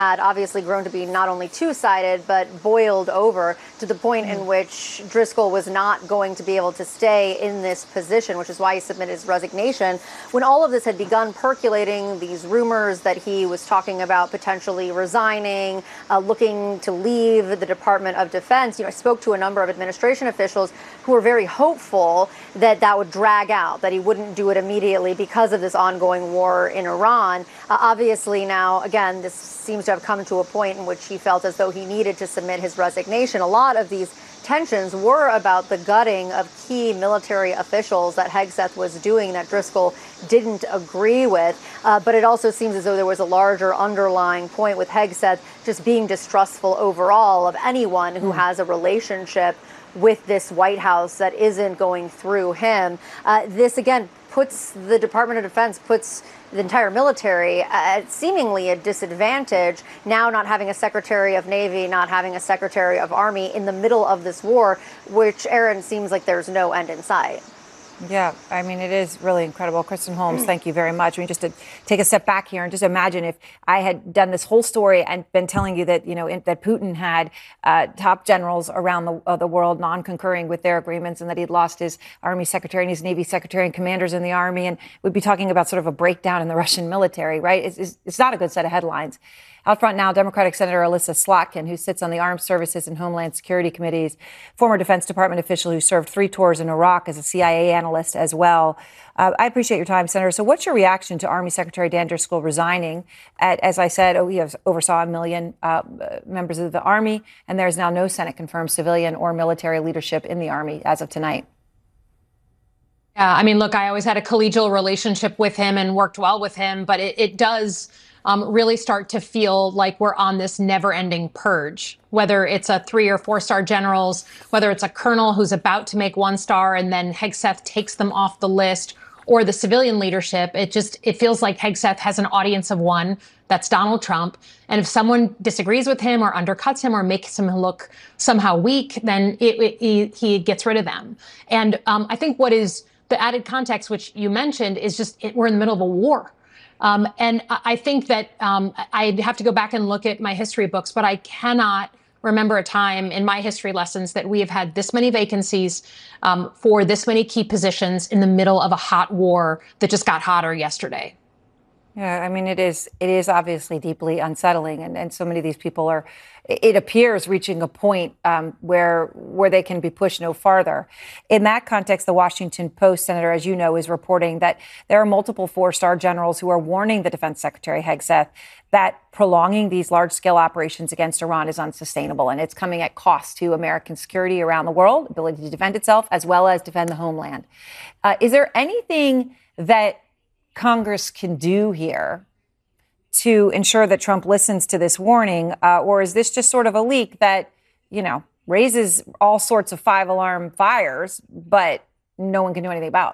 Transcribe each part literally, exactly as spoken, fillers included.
had obviously grown to be not only two-sided, but boiled over to the point in which Driscoll was not going to be able to stay in this position, which is why he submitted his resignation. When all of this had begun percolating, these rumors that he was talking about potentially resigning, uh, looking to leave the Department of Defense, you know, I spoke to a number of administration officials who were very hopeful that that would drag out, that he wouldn't do it immediately because of this ongoing war in Iran. Uh, obviously now, again, this seems to have come to a point in which he felt as though he needed to submit his resignation. A lot of these tensions were about the gutting of key military officials that Hegseth was doing that Driscoll didn't agree with. Uh, but it also seems as though there was a larger underlying point with Hegseth just being distrustful overall of anyone who has a relationship with this White House that isn't going through him. Uh, this, again, puts the Department of Defense, puts the entire military at seemingly a disadvantage, now not having a Secretary of Navy, not having a Secretary of Army in the middle of this war, which, Aaron, seems like there's no end in sight. Yeah, I mean, it is really incredible. Kristen Holmes, thank you very much. I mean, just to take a step back here and just imagine if I had done this whole story and been telling you that, you know, in, that Putin had uh, top generals around the, uh, the world non-concurring with their agreements and that he'd lost his Army secretary and his Navy secretary and commanders in the Army. And we'd be talking about sort of a breakdown in the Russian military, right? It's, it's, it's not a good set of headlines. Out front now, Democratic Senator Alyssa Slotkin, who sits on the Armed Services and Homeland Security Committees, former Defense Department official who served three tours in Iraq as a C I A analyst as well. Uh, I appreciate your time, Senator. So what's your reaction to Army Secretary Dan Driscoll resigning? At, as I said, oh, he oversaw a million uh, members of the Army, and there's now no Senate-confirmed civilian or military leadership in the Army as of tonight. Yeah, I mean, look, I always had a collegial relationship with him and worked well with him, but it, it does Um, really start to feel like we're on this never-ending purge, whether it's a three or four-star generals, whether it's a colonel who's about to make one star and then Hegseth takes them off the list, or the civilian leadership. It just, it feels like Hegseth has an audience of one. That's Donald Trump. And if someone disagrees with him or undercuts him or makes him look somehow weak, then it, it, he, he gets rid of them. And um, I think what is the added context, which you mentioned, is just it, we're in the middle of a war. Um, and I think that um, I'd have to go back and look at my history books, but I cannot remember a time in my history lessons that we have had this many vacancies um, for this many key positions in the middle of a hot war that just got hotter yesterday. Yeah, I mean, it is it is obviously deeply unsettling. And, and so many of these people are, it appears, reaching a point um, where where they can be pushed no farther. In that context, the Washington Post, Senator, as you know, is reporting that there are multiple four-star generals who are warning the Defense Secretary Hegseth that prolonging these large-scale operations against Iran is unsustainable. And it's coming at cost to American security around the world, ability to defend itself, as well as defend the homeland. Uh, is there anything that Congress can do here to ensure that Trump listens to this warning? Uh, or is this just sort of a leak that, you know, raises all sorts of five alarm fires, but no one can do anything about?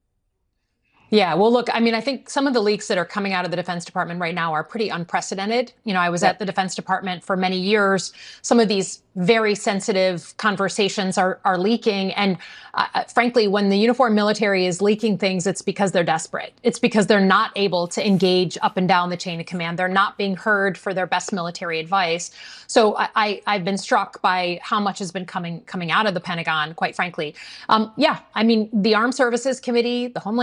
Yeah, well, look, I mean, I think some of the leaks that are coming out of the Defense Department right now are pretty unprecedented. You know, I was Yep. at the Defense Department for many years. Some of these very sensitive conversations are, are leaking. And uh, frankly, when the uniformed military is leaking things, it's because they're desperate. It's because they're not able to engage up and down the chain of command. They're not being heard for their best military advice. So I, I, I've been struck by how much has been coming coming out of the Pentagon, quite frankly. Um, yeah, I mean, the Armed Services Committee, the Homeland